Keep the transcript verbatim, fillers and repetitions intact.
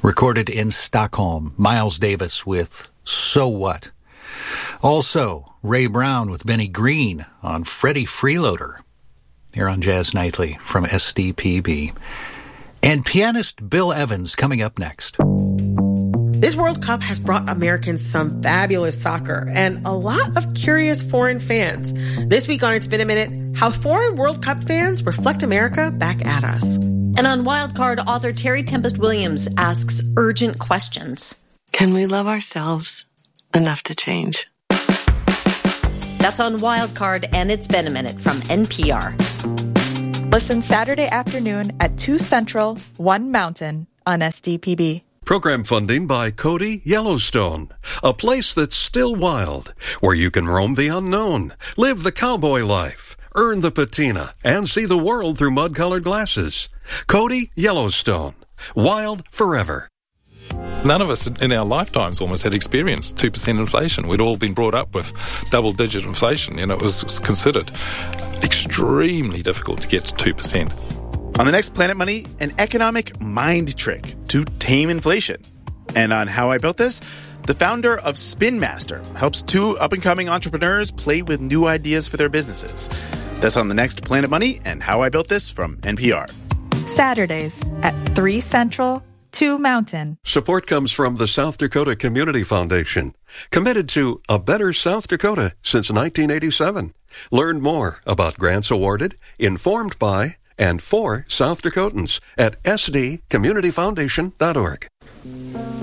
recorded in Stockholm. Miles Davis with So What. Also, Ray Brown with Benny Green on Freddie Freeloader, here on Jazz Nightly from S D P B. And pianist Bill Evans coming up next. This World Cup has brought Americans some fabulous soccer and a lot of curious foreign fans. This week on It's Been a Minute, how foreign World Cup fans reflect America back at us. And on Wildcard, author Terry Tempest Williams asks urgent questions. Can we love ourselves enough to change? That's on Wildcard, and It's Been a Minute from N P R. Listen Saturday afternoon at two Central, one Mountain on S D P B. Program funding by Cody Yellowstone, a place that's still wild, where you can roam the unknown, live the cowboy life, earn the patina, and see the world through mud-colored glasses. Cody Yellowstone, wild forever. None of us in our lifetimes almost had experienced two percent inflation. We'd all been brought up with double-digit inflation, and it was considered extremely difficult to get to two percent. On the next Planet Money, an economic mind trick to tame inflation. And on How I Built This, the founder of Spin Master helps two up-and-coming entrepreneurs play with new ideas for their businesses. That's on the next Planet Money and How I Built This from N P R. Saturdays at three Central, two Mountain. Support comes from the South Dakota Community Foundation, committed to a better South Dakota since nineteen eighty-seven. Learn more about grants awarded, informed by, and for South Dakotans at s d community foundation dot org.